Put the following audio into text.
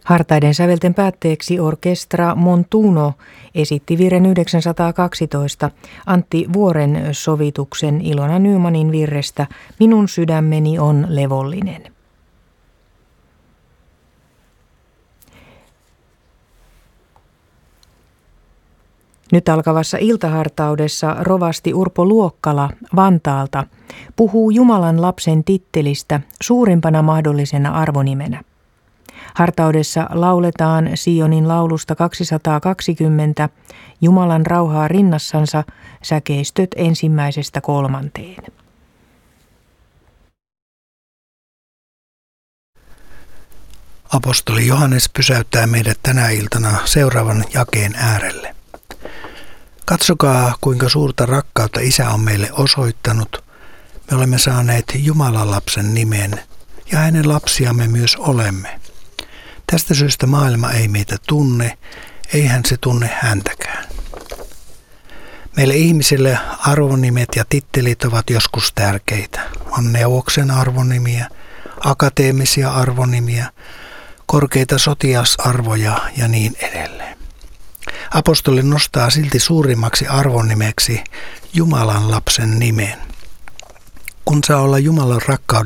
Hartaiden sävelten päätteeksi Orchestra Montuno esitti virren 912 Antti Vuoren sovituksen Ilona Nymanin virrestä Minun sydämeni on levollinen. Nyt alkavassa iltahartaudessa rovasti Urpo Luokkala Vantaalta puhuu Jumalan lapsen tittelistä suurimpana mahdollisena arvonimenä. Hartaudessa lauletaan Sionin laulusta 220 Jumalan rauhaa rinnassansa säkeistöt 1–3. Apostoli Johannes pysäyttää meidät tänä iltana seuraavan jakeen äärelle. Katsokaa, kuinka suurta rakkautta Isä on meille osoittanut. Me olemme saaneet Jumalan lapsen nimen ja hänen lapsiamme myös olemme. Tästä syystä maailma ei meitä tunne, eihän se tunne häntäkään. Meille ihmisille arvonimet ja tittelit ovat joskus tärkeitä. On neuvoksen arvonimiä, akateemisia arvonimiä, korkeita sotilasarvoja ja niin edelleen. Apostoli nostaa silti suurimmaksi arvonimeksi Jumalan lapsen nimen. Kun saa olla Jumalan rakkauden